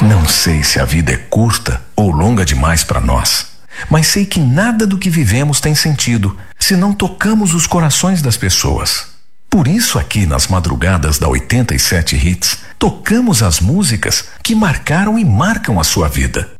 Não sei se a vida é curta ou longa demais para nós, mas sei que nada do que vivemos tem sentido se não tocamos os corações das pessoas. Por isso, aqui nas madrugadas da 87 Hits, tocamos as músicas que marcaram e marcam a sua vida.